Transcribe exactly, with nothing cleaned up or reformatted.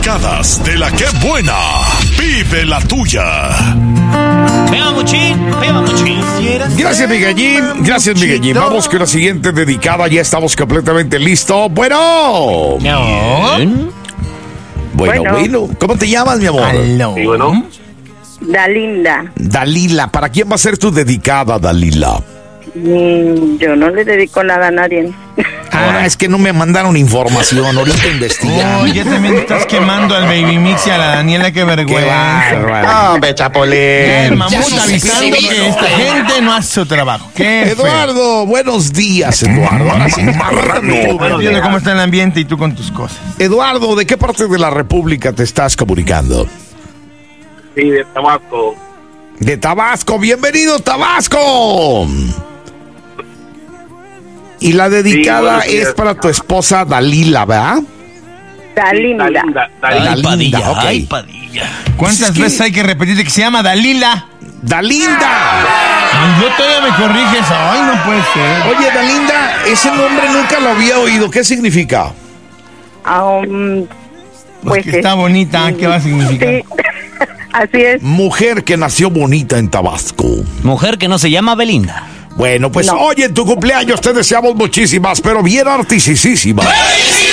dedicadas de la que buena. Vive la tuya. Venga, Muchín, venga, Muchín. Gracias, mi gallín. Gracias, mi gallín. Vamos con la siguiente dedicada. Ya estamos completamente listos. Bueno. No. Bueno, bueno, bueno. ¿Cómo te llamas, mi amor? Aló. Sí, bueno. Dalinda. Dalila. ¿Para quién va a ser tu dedicada, Dalila? Mm, yo no le dedico nada a nadie. Ah, es que no me mandaron información. Ahorita investigan. Oh, ya también estás quemando al Baby Mix y a la Daniela, qué vergüenza. bárbaro. Hombre, Chapolín. El mamut Ya se avisando se que esta gente no hace su trabajo. Qué feo. Eduardo, buenos días, Eduardo. Ahora sí, No entiendo cómo está el ambiente y tú con tus cosas. Eduardo, ¿de qué parte de la República te estás comunicando? Sí, de Tabasco. De Tabasco. Bienvenido, Tabasco. Y la dedicada Sí, bueno, sí, es para tu esposa Dalila, ¿verdad? Dalinda. Dalinda, Ay, Dalinda. Padilla, ok. ay, Padilla. ¿Cuántas Es que- veces hay que repetirte que se llama Dalila? ¡Dalinda! Y yo todavía me corriges. Ay, no puede ser. Oye, Dalinda, ese nombre nunca lo había oído. ¿Qué significa? Ah, um, Pues que está bonita, ¿qué va a significar? Sí, así es. Mujer que nació bonita en Tabasco. Mujer que no se llama Belinda. Bueno, pues No. oye, en tu cumpleaños te deseamos muchísimas, pero bien artisísimas.